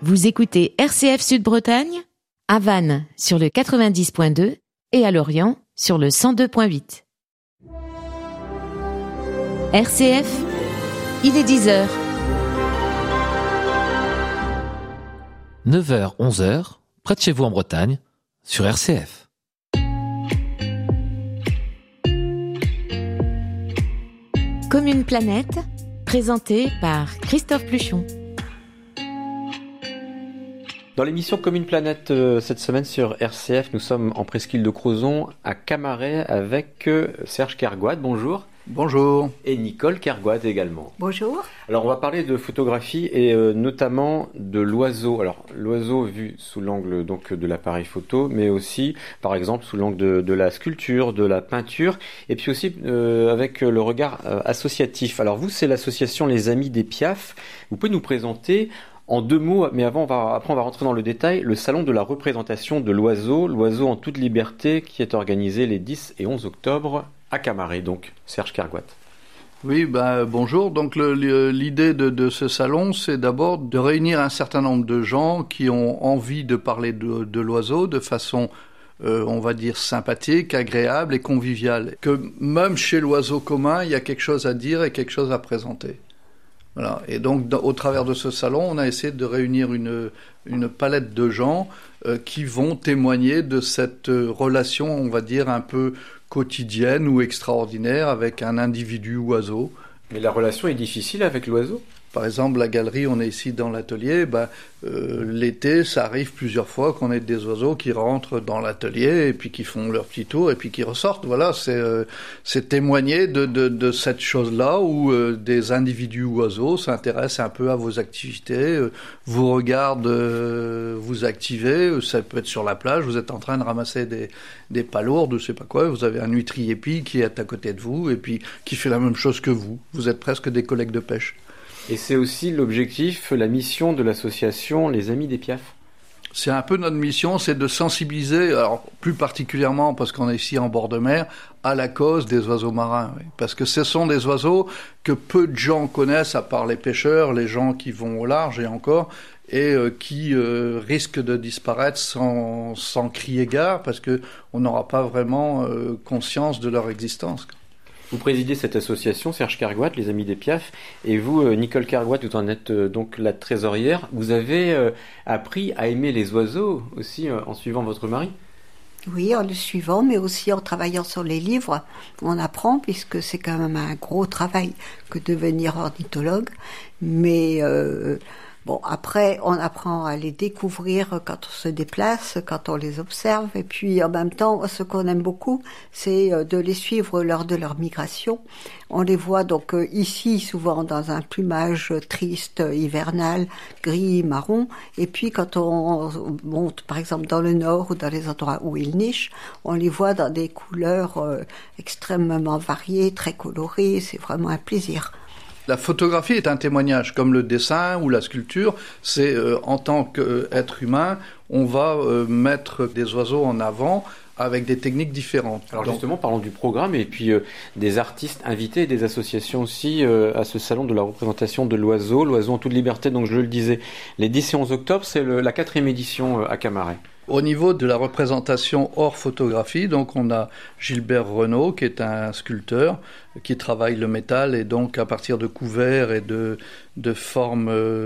Vous écoutez RCF Sud-Bretagne, à Vannes sur le 90.2 et à Lorient sur le 102.8. RCF, il est 10h. 9h, 11h, près de chez vous en Bretagne, sur RCF. Comme une planète, présentée par Christophe Pluchon. Dans l'émission Comme une planète, cette semaine sur RCF, nous sommes en presqu'île de Crozon, à Camaret, avec Serge Kergoat. Bonjour. Bonjour. Et Nicole Kergoat également. Bonjour. Alors on va parler de photographie et notamment de l'oiseau. Alors l'oiseau vu sous l'angle donc de l'appareil photo, mais aussi par exemple sous l'angle de la sculpture, de la peinture, et puis aussi avec le regard associatif. Alors vous, c'est l'association Les Amis des Piaf. Vous pouvez nous présenter en deux mots, mais après on va rentrer dans le détail, le salon de la représentation de l'oiseau en toute liberté, qui est organisé les 10 et 11 octobre à Camaret, donc Serge Kergoat. Oui, bonjour. Donc l'idée de ce salon, c'est d'abord de réunir un certain nombre de gens qui ont envie de parler de l'oiseau de façon, on va dire, sympathique, agréable et conviviale. Que même chez l'oiseau commun, il y a quelque chose à dire et quelque chose à présenter. Voilà. Et donc, au travers de ce salon, on a essayé de réunir une palette de gens qui vont témoigner de cette relation, on va dire, un peu quotidienne ou extraordinaire avec un individu oiseau. Mais la relation est difficile avec l'oiseau ? Par exemple, la galerie, on est ici dans l'atelier, l'été, ça arrive plusieurs fois qu'on ait des oiseaux qui rentrent dans l'atelier et puis qui font leur petit tour et puis qui ressortent. Voilà, c'est témoigner de cette chose-là où des individus oiseaux s'intéressent un peu à vos activités, vous regardent, vous activez, ça peut être sur la plage, vous êtes en train de ramasser des palourdes, je sais pas quoi, vous avez un huîtrier épi qui est à côté de vous et puis qui fait la même chose que vous. Vous êtes presque des collègues de pêche. Et c'est aussi l'objectif, la mission de l'association Les Amis des Piaf. C'est un peu notre mission, c'est de sensibiliser, alors plus particulièrement parce qu'on est ici en bord de mer, à la cause des oiseaux marins. Oui. Parce que ce sont des oiseaux que peu de gens connaissent, à part les pêcheurs, les gens qui vont au large et encore, et qui risquent de disparaître sans crier gare, parce qu'on n'aura pas vraiment conscience de leur existence. Vous présidez cette association, Serge Kergoat, Les Amis des Piaf, et vous, Nicole Kergoat, vous en êtes donc la trésorière. Vous avez appris à aimer les oiseaux aussi en suivant votre mari ? Oui, en le suivant, mais aussi en travaillant sur les livres. On apprend, puisque c'est quand même un gros travail que de devenir ornithologue. Mais bon, après, on apprend à les découvrir quand on se déplace, quand on les observe. Et puis, en même temps, ce qu'on aime beaucoup, c'est de les suivre lors de leur migration. On les voit donc ici, souvent dans un plumage triste, hivernal, gris, marron. Et puis, quand on monte, par exemple, dans le nord ou dans les endroits où ils nichent, on les voit dans des couleurs extrêmement variées, très colorées. C'est vraiment un plaisir. La photographie est un témoignage, comme le dessin ou la sculpture. C'est en tant qu'être humain, on va mettre des oiseaux en avant avec des techniques différentes. Alors justement, parlons du programme et puis des artistes invités et des associations aussi à ce salon de la représentation de l'oiseau en toute liberté. Donc je le disais, les 10 et 11 octobre, c'est la 4e édition à Camaret. Au niveau de la représentation hors photographie, donc on a Gilbert Renaud qui est un sculpteur qui travaille le métal et donc à partir de couverts et de formes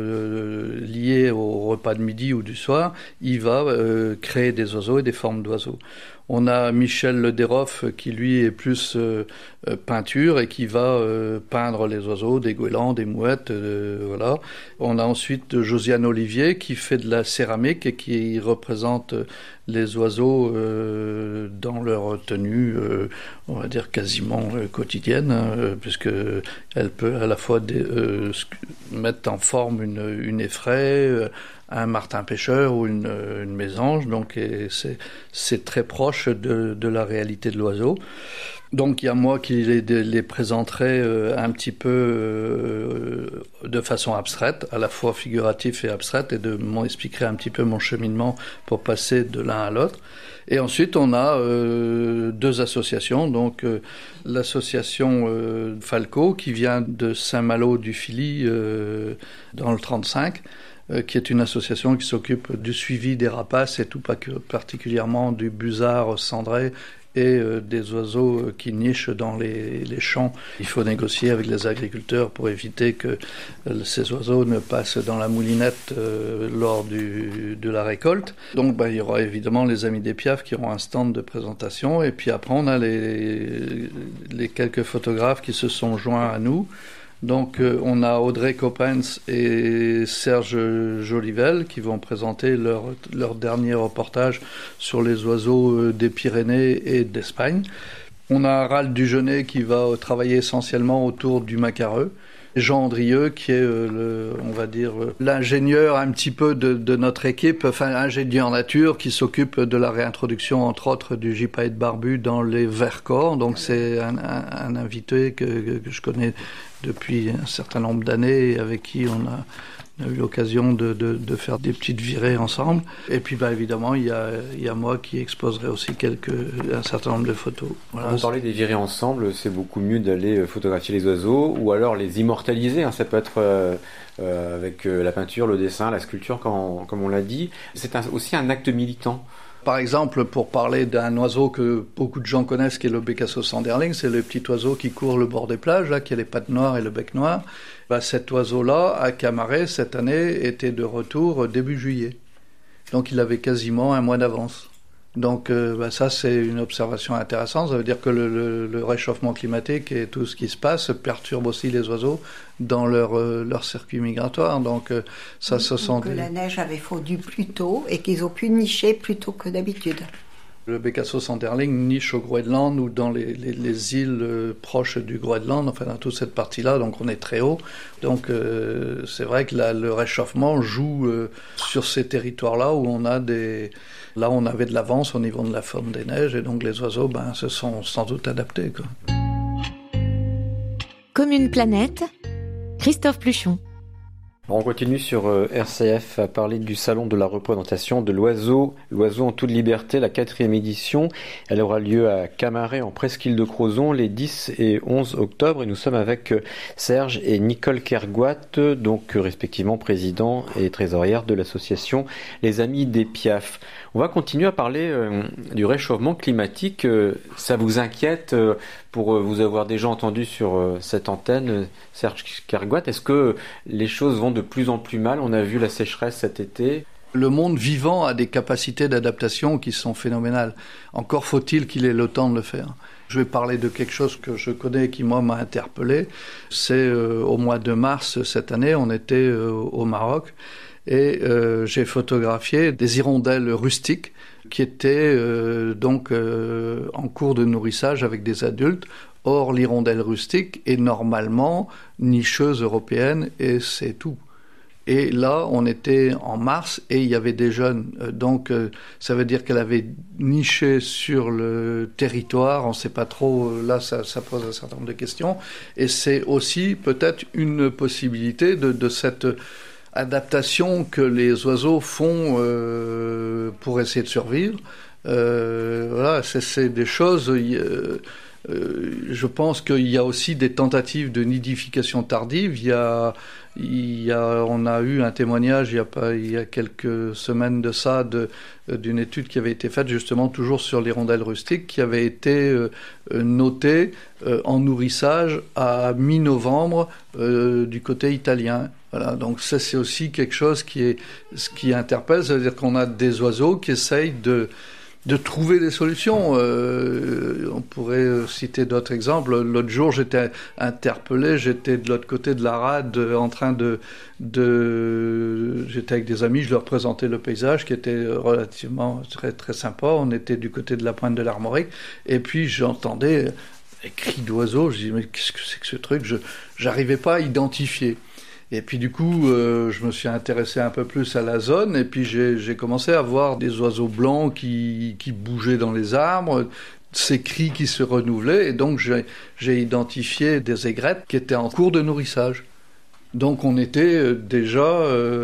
liées au repas de midi ou du soir, il va créer des oiseaux et des formes d'oiseaux. On a Michel Lederoff qui lui est plus peinture et qui va peindre les oiseaux, des goélands, des mouettes, voilà. On a ensuite Josiane Olivier qui fait de la céramique et qui représente les oiseaux dans leur tenue, on va dire quasiment quotidienne, puisque elle peut à la fois mettre en forme une effraie, un martin pêcheur ou une mésange, donc c'est très proche de la réalité de l'oiseau. Donc il y a moi qui les présenterai un petit peu de façon abstraite, à la fois figurative et abstraite, et m'expliquerai un petit peu mon cheminement pour passer de l'un à l'autre. Et ensuite on a deux associations, donc l'association Falco qui vient de Saint-Malo du Fili dans le 35, qui est une association qui s'occupe du suivi des rapaces et tout particulièrement du busard cendré et des oiseaux qui nichent dans les champs. Il faut négocier avec les agriculteurs pour éviter que ces oiseaux ne passent dans la moulinette lors de la récolte. Donc il y aura évidemment les Amis des Piafs qui auront un stand de présentation, et puis après on a les quelques photographes qui se sont joints à nous. Donc on a Audrey Coppens et Serge Jolivel qui vont présenter leur dernier reportage sur les oiseaux des Pyrénées et d'Espagne. On a Harald Dugenet qui va travailler essentiellement autour du macareux. Jean Andrieux qui est on va dire l'ingénieur un petit peu de notre équipe, enfin ingénieur nature qui s'occupe de la réintroduction entre autres du gypaète barbu dans les Vercors. Donc c'est un invité que je connais depuis un certain nombre d'années et avec qui on a eu l'occasion de faire des petites virées ensemble. Et puis évidemment il y a moi qui exposerai aussi un certain nombre de photos. Voilà. Vous parlez des virées ensemble, c'est beaucoup mieux d'aller photographier les oiseaux ou alors les immortaliser, hein. Ça peut être avec la peinture, le dessin, la sculpture comme on l'a dit. C'est aussi un acte militant. Par exemple, pour parler d'un oiseau que beaucoup de gens connaissent, qui est le Bécassos sanderling, c'est le petit oiseau qui court le bord des plages, là, qui a les pattes noires et le bec noir. Cet oiseau-là, à Camaret, cette année, était de retour début juillet. Donc il avait quasiment un mois d'avance. Donc ça, c'est une observation intéressante. Ça veut dire que le réchauffement climatique et tout ce qui se passe perturbe aussi les oiseaux dans leur circuit migratoire. Donc ça se sent... Que la neige avait fondu plus tôt et qu'ils ont pu nicher plus tôt que d'habitude. Le Bécassos sanderling niche au Groenland ou dans les îles proches du Groenland, enfin dans toute cette partie-là, donc on est très haut. Donc c'est vrai que le réchauffement joue sur ces territoires-là où on a Là, on avait de l'avance au niveau de la fonte des neiges et donc les oiseaux se sont sans doute adaptés, quoi. Comme une planète, Christophe Pluchon. On continue sur RCF à parler du salon de la représentation de l'oiseau en toute liberté, la 4e édition. Elle aura lieu à Camaret en presqu'île de Crozon les 10 et 11 octobre et nous sommes avec Serge et Nicole Kergoat, donc respectivement président et trésorière de l'association Les Amis des Piafs. On va continuer à parler du réchauffement climatique. Ça vous inquiète pour vous avoir déjà entendu sur cette antenne, Serge Kergoat? Est-ce que les choses vont de plus en plus mal? On a vu la sécheresse cet été. Le monde vivant a des capacités d'adaptation qui sont phénoménales. Encore faut-il qu'il ait le temps de le faire. Je vais parler de quelque chose que je connais et qui, moi, m'a interpellé. C'est au mois de mars cette année, on était au Maroc et j'ai photographié des hirondelles rustiques qui étaient en cours de nourrissage avec des adultes. Or, l'hirondelle rustique est normalement nicheuse européenne et c'est tout. Et là, on était en mars et il y avait des jeunes. Donc, ça veut dire qu'elle avait niché sur le territoire. On ne sait pas trop. Là, ça pose un certain nombre de questions. Et c'est aussi peut-être une possibilité de cette adaptation que les oiseaux font pour essayer de survivre. Voilà, c'est des choses... je pense qu'il y a aussi des tentatives de nidification tardive. On a eu un témoignage il y a quelques semaines de ça d'une étude qui avait été faite justement toujours sur l'hirondelle rustique qui avait été notée en nourrissage à mi-novembre du côté italien. Voilà, donc ça c'est aussi quelque chose qui interpelle, c'est-à-dire qu'on a des oiseaux qui essayent de trouver des solutions. On pourrait citer d'autres exemples. L'autre jour, j'étais interpellé, j'étais de l'autre côté de la rade en train j'étais avec des amis, je leur présentais le paysage qui était relativement très, très sympa. On était du côté de la pointe de l'Armorique et puis j'entendais des cris d'oiseaux. Je dis mais qu'est-ce que c'est que ce truc? J'arrivais pas à identifier. Et puis du coup, je me suis intéressé un peu plus à la zone et puis j'ai commencé à voir des oiseaux blancs qui bougeaient dans les arbres, ces cris qui se renouvelaient, et donc j'ai identifié des aigrettes qui étaient en cours de nourrissage. Donc on était déjà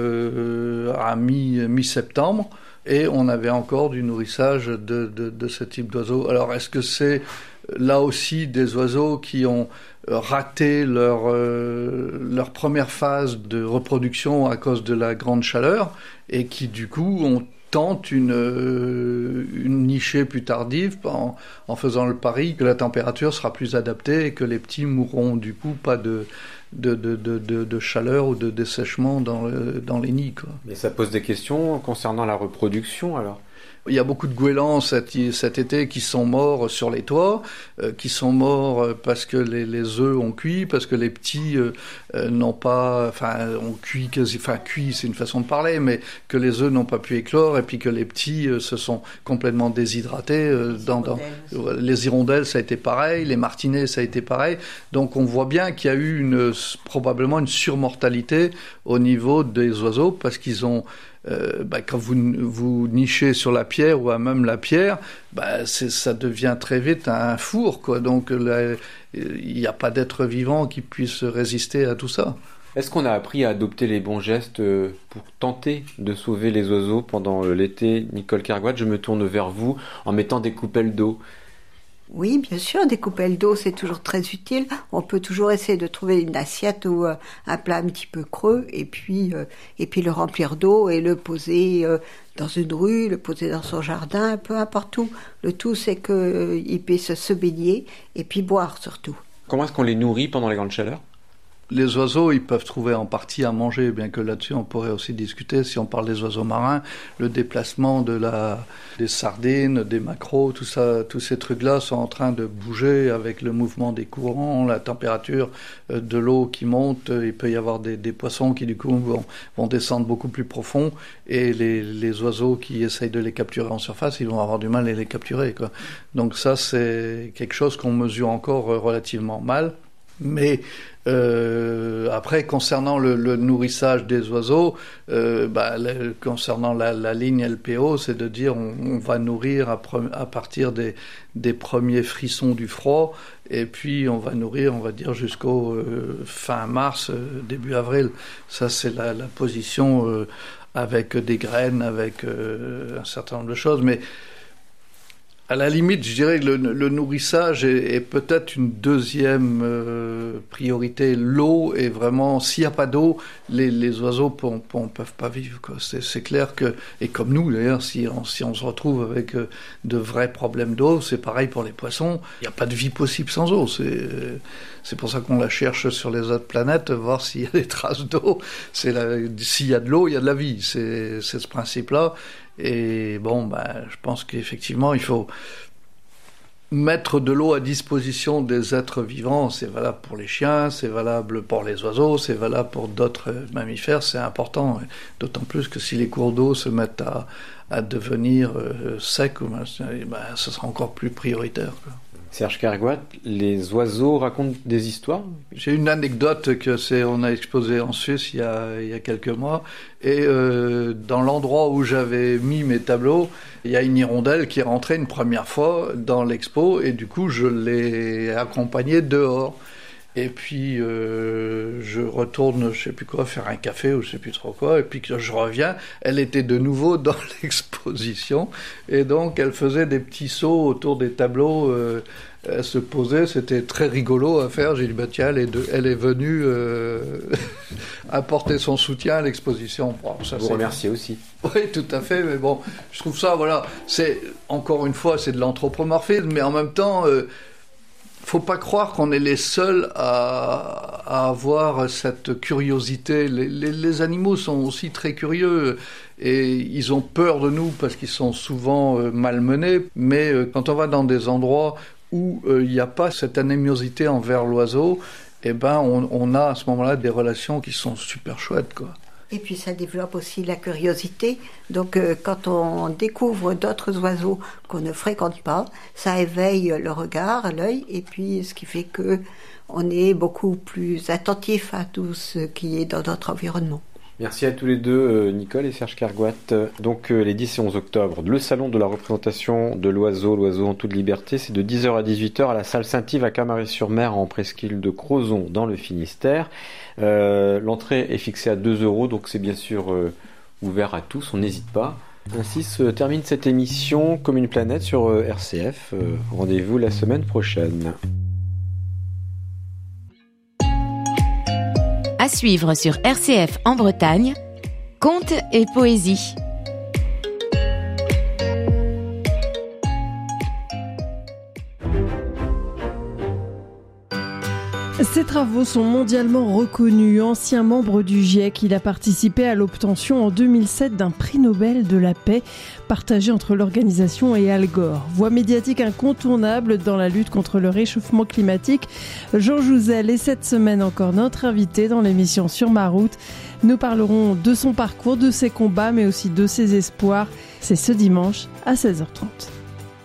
à mi-septembre, et on avait encore du nourrissage de ce type d'oiseaux. Alors est-ce que c'est là aussi des oiseaux qui ont raté leur première phase de reproduction à cause de la grande chaleur, et qui du coup tentent une nichée plus tardive en faisant le pari que la température sera plus adaptée et que les petits mourront du coup pas de chaleur ou de dessèchement dans les nids, quoi. Mais ça pose des questions concernant la reproduction alors. Il y a beaucoup de goélands cet été qui sont morts sur les toits, qui sont morts parce que les œufs ont cuit, parce que les petits n'ont pas, ont cuit cuit c'est une façon de parler, mais que les œufs n'ont pas pu éclore, et puis que les petits se sont complètement déshydratés. Les hirondelles, ça a été pareil, les martinets, ça a été pareil. Donc on voit bien qu'il y a eu probablement une surmortalité au niveau des oiseaux, parce qu'ils ont quand vous nichez sur la pierre ou à même la pierre, ça devient très vite un four, quoi. Donc il n'y a pas d'être vivant qui puisse résister à tout ça. Est-ce qu'on a appris à adopter les bons gestes pour tenter de sauver les oiseaux pendant l'été? Nicole Kergoat, je me tourne vers vous en mettant des coupelles d'eau. Oui, bien sûr, des coupelles d'eau, c'est toujours très utile. On peut toujours essayer de trouver une assiette ou un plat un petit peu creux, et puis le remplir d'eau et le poser dans une rue, le poser dans son jardin, peu importe où. Le tout, c'est qu'il puisse se baigner et puis boire surtout. Comment est-ce qu'on les nourrit pendant les grandes chaleurs? Les oiseaux, ils peuvent trouver en partie à manger, bien que là-dessus on pourrait aussi discuter, si on parle des oiseaux marins, le déplacement des sardines, des maquereaux, tout ça, tous ces trucs-là sont en train de bouger avec le mouvement des courants, la température de l'eau qui monte. Il peut y avoir des poissons qui du coup vont descendre beaucoup plus profond, et les oiseaux qui essayent de les capturer en surface, ils vont avoir du mal à les capturer, quoi. Donc ça, c'est quelque chose qu'on mesure encore relativement mal. Mais après, concernant le nourrissage des oiseaux, concernant la ligne LPO, c'est de dire on va nourrir à partir des premiers frissons du froid, et puis on va nourrir, on va dire, jusqu'au fin mars, début avril. Ça, c'est la position avec des graines, avec un certain nombre de choses. Mais à la limite, je dirais que le nourrissage est peut-être une deuxième priorité. L'eau est vraiment, s'il n'y a pas d'eau, les oiseaux peuvent pas vivre, quoi. C'est clair que, et comme nous d'ailleurs, si on se retrouve avec de vrais problèmes d'eau, c'est pareil pour les poissons. Il n'y a pas de vie possible sans eau. C'est pour ça qu'on la cherche sur les autres planètes, voir s'il y a des traces d'eau. S'il y a de l'eau, il y a de la vie. C'est ce principe-là. Et je pense qu'effectivement, il faut mettre de l'eau à disposition des êtres vivants. C'est valable pour les chiens, c'est valable pour les oiseaux, c'est valable pour d'autres mammifères, c'est important. D'autant plus que si les cours d'eau se mettent à devenir secs, ce sera encore plus prioritaire, quoi. Serge Kergoat, les oiseaux racontent des histoires? J'ai une anecdote on a exposé en Suisse il y a quelques mois, et dans l'endroit où j'avais mis mes tableaux, il y a une hirondelle qui est rentrée une première fois dans l'expo, et du coup je l'ai accompagnée dehors. Et puis je retourne, je sais plus quoi, faire un café ou je sais plus trop quoi, et puis que je reviens, elle était de nouveau dans l'exposition, et donc elle faisait des petits sauts autour des tableaux, elle se posait, c'était très rigolo à faire. J'ai dit tiens, elle est venue apporter son soutien à l'exposition. Ça, vous remerciez aussi. Oui, tout à fait, mais bon, je trouve ça, c'est encore une fois, c'est de l'anthropomorphisme, mais en même temps, faut pas croire qu'on est les seuls à avoir cette curiosité. Les animaux sont aussi très curieux, et ils ont peur de nous parce qu'ils sont souvent malmenés, mais quand on va dans des endroits où il n'y a pas cette animosité envers l'oiseau, on a à ce moment-là des relations qui sont super chouettes, quoi. Et puis ça développe aussi la curiosité. Donc quand on découvre d'autres oiseaux qu'on ne fréquente pas, ça éveille le regard, l'œil, et puis ce qui fait que on est beaucoup plus attentif à tout ce qui est dans notre environnement. Merci à tous les deux, Nicole et Serge Kergoat. Donc les 10 et 11 octobre, le salon de la représentation de l'oiseau en toute liberté, c'est de 10h à 18h à la salle Saint-Yves à Camaret-sur-Mer en presqu'île de Crozon dans le Finistère. L'entrée est fixée à 2 €, donc c'est bien sûr ouvert à tous, on n'hésite pas. Ainsi se termine cette émission Comme une planète sur RCF. Rendez-vous la semaine prochaine. À suivre sur RCF en Bretagne, contes et poésie. Ses travaux sont mondialement reconnus. Ancien membre du GIEC, il a participé à l'obtention en 2007 d'un prix Nobel de la paix partagé entre l'organisation et Al Gore. Voix médiatique incontournable dans la lutte contre le réchauffement climatique, Jean Jouzel est cette semaine encore notre invité dans l'émission Sur ma route. Nous parlerons de son parcours, de ses combats, mais aussi de ses espoirs. C'est ce dimanche à 16h30.